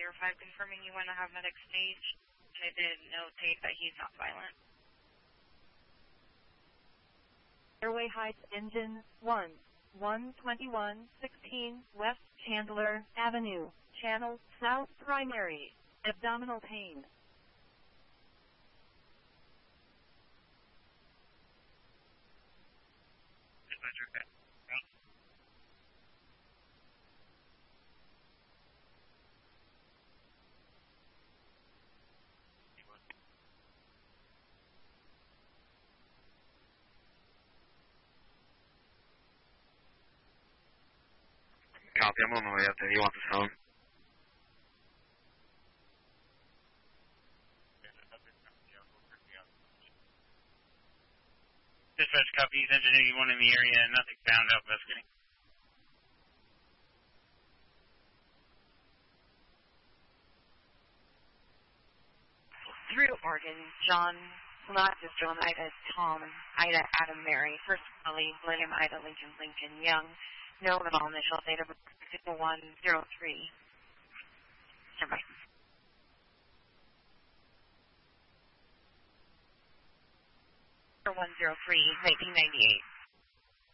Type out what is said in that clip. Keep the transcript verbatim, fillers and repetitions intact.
zero five confirming you want to have medic stage. And I did notate that he's not violent. Airway Heights Engine one, one twenty-one sixteen West Chandler Avenue, Channel South Primary, abdominal pain. Copy, I'm on my way up there. You want this home? Dispatch copies, engine eighty-one in the area, nothing found out investigating. Through Oregon, John, not just John, Ida, Tom, Ida, Adam, Mary, First Ellie, William, Ida, Lincoln, Lincoln, Young, no middle initial, date of birth one zero three. Standby. one zero three, nineteen ninety-eight.